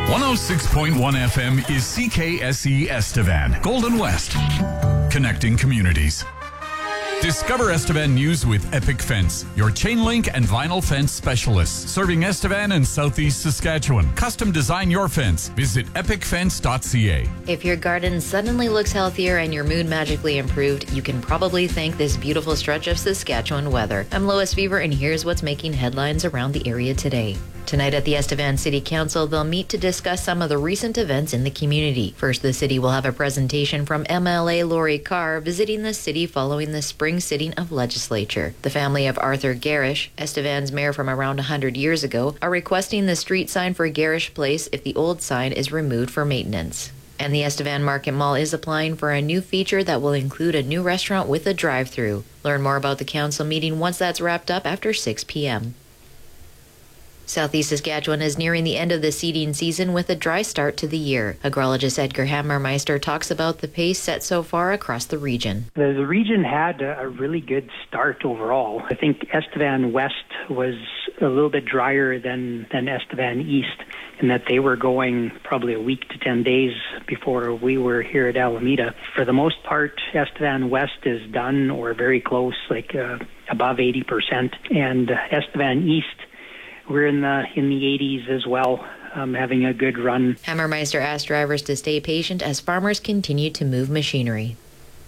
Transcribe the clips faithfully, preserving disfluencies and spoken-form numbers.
one oh six point one F M is C K S E Estevan, Golden West, connecting communities. Discover Estevan News with Epic Fence, your chain link and vinyl fence specialists, serving Estevan and Southeast Saskatchewan. Custom design your fence. Visit epic fence dot c a. If your garden suddenly looks healthier and your mood magically improved, you can probably thank this beautiful stretch of Saskatchewan weather. I'm Lois Fever, and here's what's making headlines around the area today. Tonight at the Estevan City Council, they'll meet to discuss some of the recent events in the community. First, the city will have a presentation from M L A Lori Carr visiting the city following the spring sitting of legislature. The family of Arthur Garish, Estevan's mayor from around one hundred years ago, are requesting the street sign for Garish Place if the old sign is removed for maintenance. And the Estevan Market Mall is applying for a new feature that will include a new restaurant with a drive-through. Learn more about the council meeting once that's wrapped up after six p.m. Southeast Saskatchewan is nearing the end of the seeding season with a dry start to the year. Agrologist Edgar Hammermeister talks about the pace set so far across the region. The, the region had a, a really good start overall. I think Estevan West was a little bit drier than, than Estevan East, in that they were going probably a week to ten days before we were here at Alameda. For the most part, Estevan West is done or very close, like uh, above eighty percent. And uh, Estevan East, we're in the in the eighties as well, um, having a good run. Hammermeister asked drivers to stay patient as farmers continue to move machinery.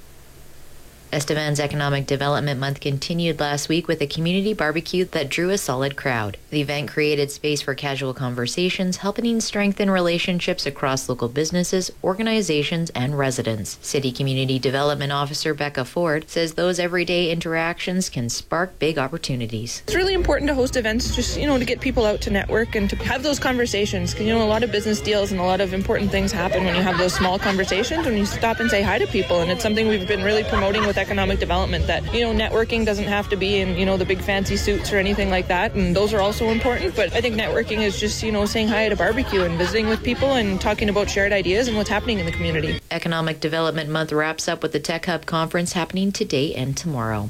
Estevan's Economic Development Month continued last week with a community barbecue that drew a solid crowd. The event created space for casual conversations, helping strengthen relationships across local businesses, organizations, and residents. City Community Development Officer Becca Ford says those everyday interactions can spark big opportunities. It's really important to host events, just, you know, to get people out to network and to have those conversations. Because, you know, a lot of business deals and a lot of important things happen when you have those small conversations, when you stop and say hi to people. And it's something we've been really promoting with economic development, that, you know, networking doesn't have to be in, you know, the big fancy suits or anything like that, and those are also important, but I think networking is just, you know, saying hi at a barbecue and visiting with people and talking about shared ideas and what's happening in the community. Economic Development Month wraps up with the Tech Hub Conference happening today and tomorrow.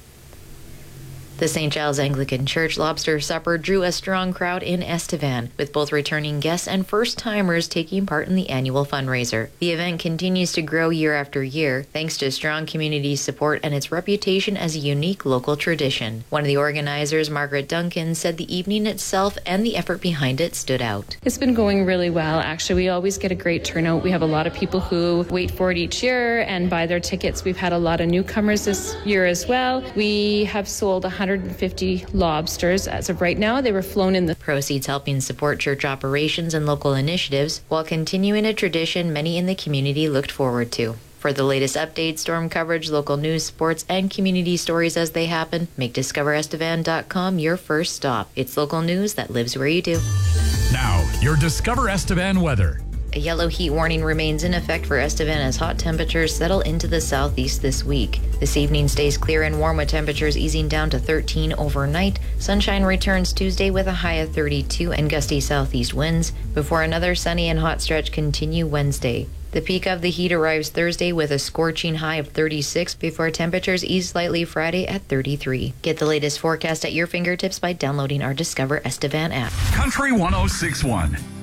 The Saint Giles Anglican Church Lobster Supper drew a strong crowd in Estevan, with both returning guests and first-timers taking part in the annual fundraiser. The event continues to grow year after year, thanks to strong community support and its reputation as a unique local tradition. One of the organizers, Margaret Duncan, said the evening itself and the effort behind it stood out. It's been going really well. Actually, we always get a great turnout. We have a lot of people who wait for it each year and buy their tickets. We've had a lot of newcomers this year as well. We have sold one hundred fifty lobsters as of right now. They were flown in the proceeds helping support church operations and local initiatives while continuing a tradition many in the community looked forward to. For the latest updates, storm coverage, local news, sports, and community stories as they happen, make discover estevan dot com your first stop. It's local news that lives where you do. Now, your Discover Estevan weather. A yellow heat warning remains in effect for Estevan as hot temperatures settle into the southeast this week. This evening stays clear and warm with temperatures easing down to thirteen overnight. Sunshine returns Tuesday with a high of thirty-two and gusty southeast winds, before another sunny and hot stretch continue Wednesday. The peak of the heat arrives Thursday with a scorching high of thirty-six before temperatures ease slightly Friday at thirty-three. Get the latest forecast at your fingertips by downloading our Discover Estevan app. Country one oh six point one.